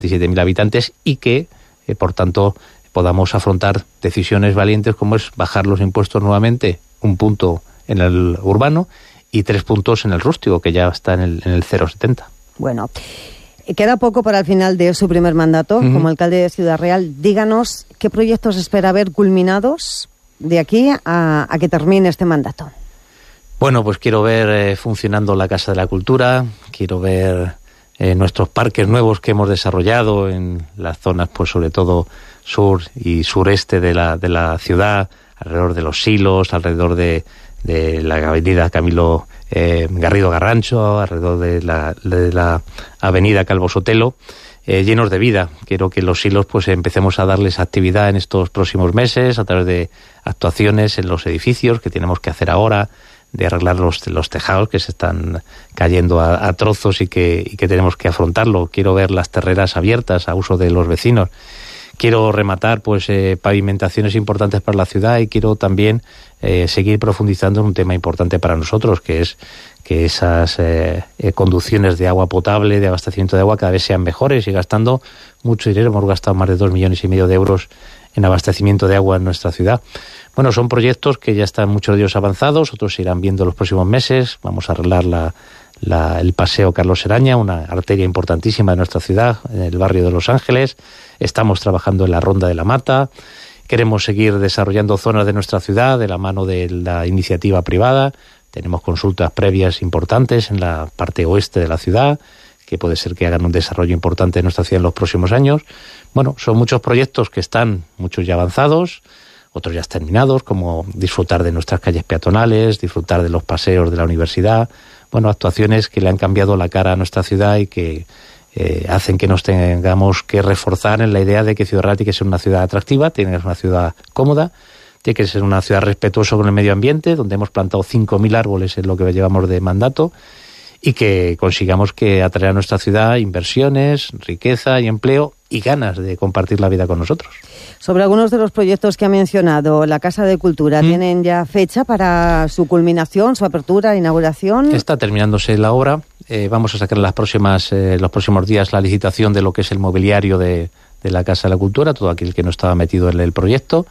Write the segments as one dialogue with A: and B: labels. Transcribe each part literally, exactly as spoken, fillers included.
A: diecisiete mil habitantes y que, eh, por tanto, podamos afrontar decisiones valientes como es bajar los impuestos nuevamente, un punto en el urbano y tres puntos en el rústico, que ya está en el, en el cero coma setenta.
B: Bueno, queda poco para el final de su primer mandato uh-huh. como alcalde de Ciudad Real. Díganos qué proyectos espera ver culminados de aquí a, a que termine este mandato.
A: Bueno, pues quiero ver eh, funcionando la Casa de la Cultura, quiero ver eh, nuestros parques nuevos que hemos desarrollado en las zonas, pues sobre todo sur y sureste de la, de la ciudad, alrededor de los Silos, alrededor de, de la avenida Camilo eh, Garrido Garrancho, alrededor de la, de la avenida Calvo Sotelo, eh, llenos de vida. Quiero que los Silos pues empecemos a darles actividad en estos próximos meses a través de actuaciones en los edificios que tenemos que hacer ahora, de arreglar los, los tejados que se están cayendo a, a trozos y que, y que tenemos que afrontarlo. Quiero ver las terreras abiertas a uso de los vecinos. Quiero rematar pues eh, pavimentaciones importantes para la ciudad y quiero también eh, seguir profundizando en un tema importante para nosotros, que es que esas eh, eh, conducciones de agua potable, de abastecimiento de agua, cada vez sean mejores y gastando mucho dinero. Hemos gastado más de dos millones y medio de euros en abastecimiento de agua en nuestra ciudad. Bueno, son proyectos que ya están muchos de ellos avanzados, otros se irán viendo en los próximos meses. Vamos a arreglar la, la, el Paseo Carlos Seraña, una arteria importantísima de nuestra ciudad, en el barrio de Los Ángeles. Estamos trabajando en la Ronda de la Mata. Queremos seguir desarrollando zonas de nuestra ciudad de la mano de la iniciativa privada. Tenemos consultas previas importantes en la parte oeste de la ciudad, que puede ser que hagan un desarrollo importante en nuestra ciudad en los próximos años. Bueno, son muchos proyectos que están, muchos ya avanzados, otros ya terminados, como disfrutar de nuestras calles peatonales, disfrutar de los paseos de la universidad. Bueno, actuaciones que le han cambiado la cara a nuestra ciudad y que eh, hacen que nos tengamos que reforzar en la idea de que Ciudad Real tiene que ser una ciudad atractiva, tiene que ser una ciudad cómoda, tiene que ser una ciudad respetuosa con el medio ambiente, donde hemos plantado cinco mil árboles en lo que llevamos de mandato, y que consigamos que atraer a nuestra ciudad inversiones, riqueza y empleo y ganas de compartir la vida con nosotros.
B: Sobre algunos de los proyectos que ha mencionado, la Casa de Cultura, ¿Mm? ¿tienen ya fecha para su culminación, su apertura, inauguración?
A: Está terminándose la obra. Eh, vamos a sacar las próximas, eh, los próximos días la licitación de lo que es el mobiliario de, de la Casa de la Cultura, todo aquel que no estaba metido en el proyecto.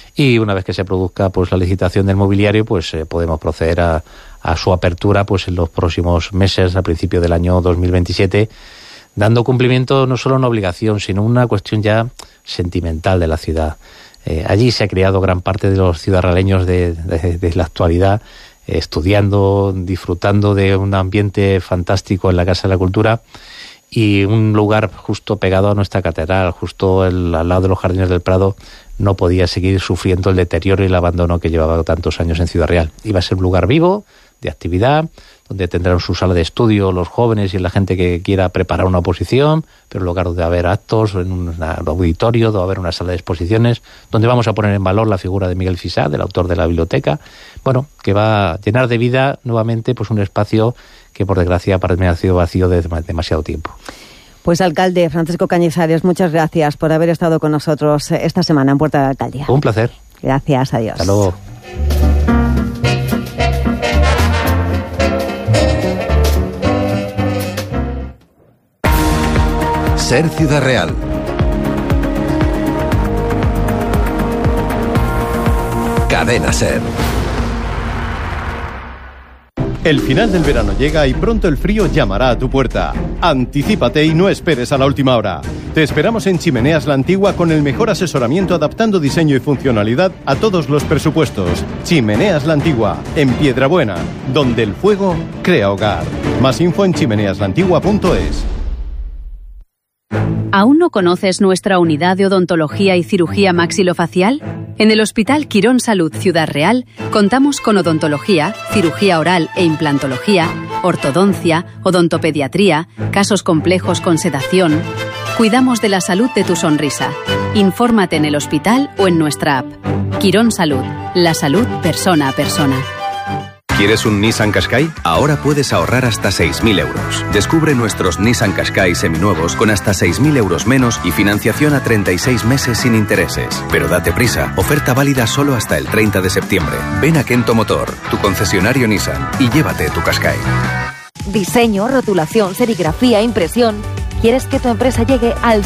A: Y una vez que se produzca pues la licitación del mobiliario, pues eh, podemos proceder a, a su apertura pues en los próximos meses, a principio del año dos mil veintisiete, dando cumplimiento no solo a una obligación, sino una cuestión ya sentimental de la ciudad. Eh, allí se ha creado gran parte de los ciudadaleños de, de, de la actualidad, eh, estudiando, disfrutando de un ambiente fantástico en la Casa de la Cultura, y un lugar justo pegado a nuestra catedral, justo el, al lado de los Jardines del Prado, no podía seguir sufriendo el deterioro y el abandono que llevaba tantos años en Ciudad Real. Iba a ser un lugar vivo, de actividad, donde tendrán su sala de estudio los jóvenes y la gente que quiera preparar una oposición, pero un lugar donde va a haber actos, en un auditorio, donde va a haber una sala de exposiciones, donde vamos a poner en valor la figura de Miguel Fisá, del autor de la biblioteca, bueno, que va a llenar de vida nuevamente pues un espacio que por desgracia ha sido vacío desde demasiado tiempo.
B: Pues alcalde Francisco Cañizares, muchas gracias por haber estado con nosotros esta semana en Puerta de la Alcaldía.
A: Un placer.
B: Gracias, adiós.
A: Hasta luego.
C: Ser Ciudad Real. Cadena Ser.
D: El final del verano llega y pronto el frío llamará a tu puerta. Anticípate y no esperes a la última hora. Te esperamos en Chimeneas La Antigua con el mejor asesoramiento adaptando diseño y funcionalidad a todos los presupuestos. Chimeneas La Antigua, en Piedrabuena, donde el fuego crea hogar. Más info en chimeneas la antigua punto es.
E: ¿Aún no conoces nuestra unidad de odontología y cirugía maxilofacial? En el Hospital Quirón Salud Ciudad Real contamos con odontología, cirugía oral e implantología, ortodoncia, odontopediatría, casos complejos con sedación. Cuidamos de la salud de tu sonrisa. Infórmate en el hospital o en nuestra app. Quirón Salud, la salud persona a persona.
F: ¿Quieres un Nissan Qashqai? Ahora puedes ahorrar hasta seis mil euros. Descubre nuestros Nissan Qashqai seminuevos con hasta seis mil euros menos y financiación a treinta y seis meses sin intereses. Pero date prisa, oferta válida solo hasta el treinta de septiembre. Ven a Kento Motor, tu concesionario Nissan, y llévate tu Qashqai.
G: Diseño, rotulación, serigrafía, impresión. ¿Quieres que tu empresa llegue al